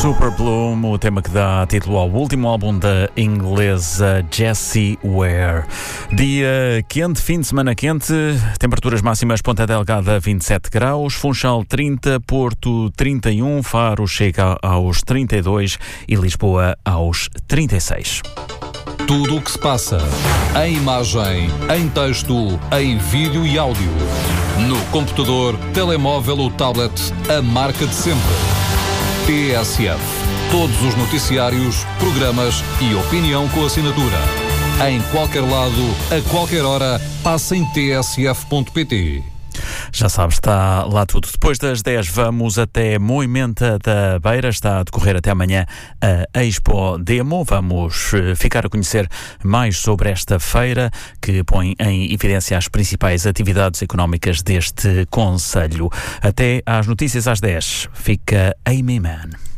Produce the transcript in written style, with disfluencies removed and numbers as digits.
Super Bloom, o tema que dá título ao último álbum da inglesa Jessie Ware. Dia quente, fim de semana quente, temperaturas máximas: Ponta Delgada 27 graus, Funchal 30, Porto 31, Faro chega aos 32 e Lisboa aos 36. Tudo o que se passa, em imagem, em texto, em vídeo e áudio. No computador, telemóvel ou tablet, a marca de sempre. TSF. Todos os noticiários, programas e opinião com assinatura. Em qualquer lado, a qualquer hora, passa em tsf.pt. Já sabes, está lá tudo. Depois das 10 vamos até Moimenta da Beira. Está a decorrer até amanhã a Expo Demo. Vamos ficar a conhecer mais sobre esta feira que põe em evidência as principais atividades económicas deste concelho. Até às notícias às 10. Fica Amy Mann.